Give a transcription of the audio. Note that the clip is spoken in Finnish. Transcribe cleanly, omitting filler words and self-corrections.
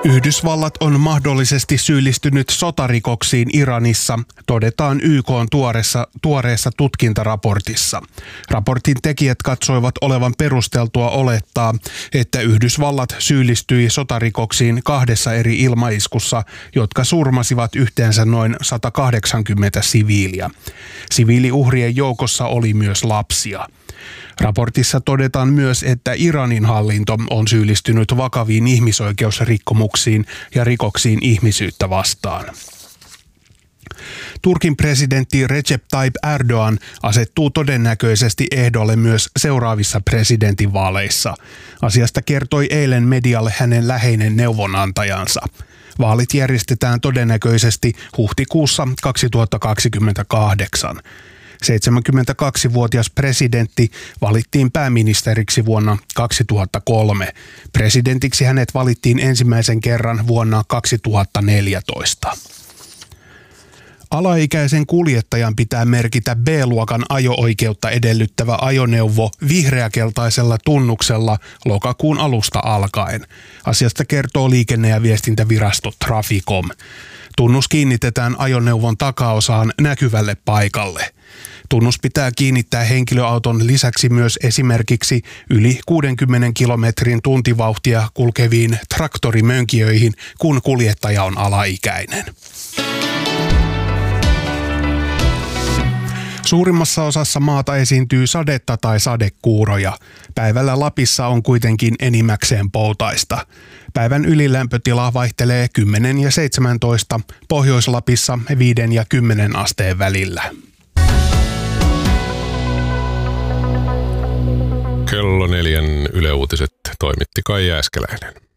Yhdysvallat on mahdollisesti syyllistynyt sotarikoksiin Iranissa, todetaan YK:n tuoreessa tutkintaraportissa. Raportin tekijät katsoivat olevan perusteltua olettaa, että Yhdysvallat syyllistyi sotarikoksiin 2 eri ilmaiskussa, jotka surmasivat yhteensä noin 180 siviiliä. Siviiliuhrien joukossa oli myös lapsia. Raportissa todetaan myös, että Iranin hallinto on syyllistynyt vakaviin ihmisoikeusrikkomuksiin ja rikoksiin ihmisyyttä vastaan. Turkin presidentti Recep Tayyip Erdoğan asettuu todennäköisesti ehdolle myös seuraavissa presidentinvaaleissa. Asiasta kertoi eilen medialle hänen läheinen neuvonantajansa. Vaalit järjestetään todennäköisesti huhtikuussa 2028. 72-vuotias presidentti valittiin pääministeriksi vuonna 2003. Presidentiksi hänet valittiin ensimmäisen kerran vuonna 2014. Alaikäisen kuljettajan pitää merkitä B-luokan ajo-oikeutta edellyttävä ajoneuvo vihreäkeltaisella tunnuksella lokakuun alusta alkaen. Asiasta kertoo liikenne- ja viestintävirasto Traficom. Tunnus kiinnitetään ajoneuvon takaosaan näkyvälle paikalle. Tunnus pitää kiinnittää henkilöauton lisäksi myös esimerkiksi yli 60 kilometrin tuntivauhtia kulkeviin traktorimönkijöihin, kun kuljettaja on alaikäinen. Suurimmassa osassa maata esiintyy sadetta tai sadekuuroja. Päivällä Lapissa on kuitenkin enimmäkseen poutaista. Päivän ylilämpötila vaihtelee 10 ja 17, Pohjois-Lapissa 5 ja 10 asteen välillä. Kello 4 Yle Uutiset toimitti Kai Jääskeläinen.